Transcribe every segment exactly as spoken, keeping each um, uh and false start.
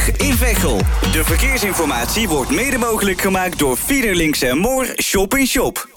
Rijnsburg in Veghel. De verkeersinformatie wordt mede mogelijk gemaakt door Fiederlinks en Moor Shop in Shop.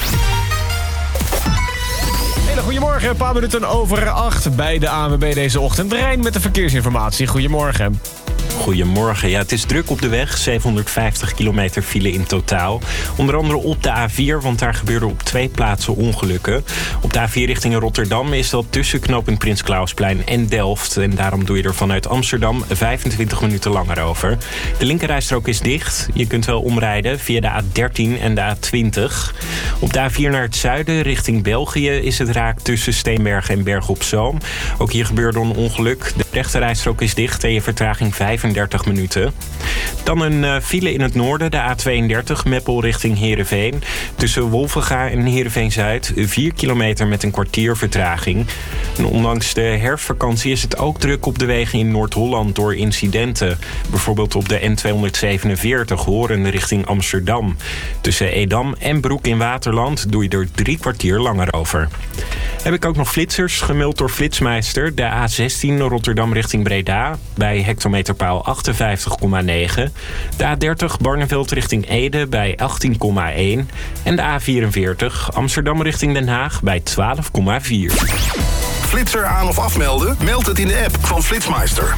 Hele goedemorgen, een paar minuten over acht bij de A N W B deze ochtend. Rijn met de verkeersinformatie. Goedemorgen. Goedemorgen. Ja, het is druk op de weg. zevenhonderdvijftig kilometer file in totaal. Onder andere op de A vier, want daar gebeurden op twee plaatsen ongelukken. Op de A vier richting Rotterdam is dat tussen knooppunt Prins Clausplein en Delft. En daarom doe je er vanuit Amsterdam vijfentwintig minuten langer over. De linkerrijstrook is dicht. Je kunt wel omrijden via de A dertien en de A twintig. Op de A vier naar het zuiden richting België is het raak tussen Steenbergen en Berg op Zoom. Ook hier gebeurde een ongeluk. De rechterrijstrook is dicht en je vertraging vijfendertig minuten. Dan een uh, file in het noorden, de A tweeëndertig, Meppel richting Heerenveen. Tussen Wolvenga en Heerenveen-Zuid, vier kilometer met een kwartier vertraging. En ondanks de herfstvakantie is het ook druk op de wegen in Noord-Holland door incidenten. Bijvoorbeeld op de N tweehonderdzevenenveertig, Horen richting Amsterdam. Tussen Edam en Broek in Waterland doe je er drie kwartier langer over. Heb ik ook nog flitsers, gemeld door Flitsmeister. De A zestien Rotterdam richting Breda, bij hectometerpaal achtenvijftig komma negen. De A dertig Barneveld richting Ede bij achttien komma één. En de A vierenveertig Amsterdam richting Den Haag bij twaalf komma vier. Flitser aan of afmelden? Meld het in de app van Flitsmeister.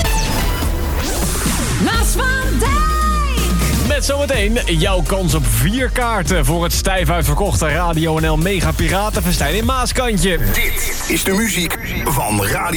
Maas van Dijk! Met zometeen jouw kans op vier kaarten voor het stijf uitverkochte Radio N L Mega Piratenfestijn in Maaskantje. Dit is de muziek van Radio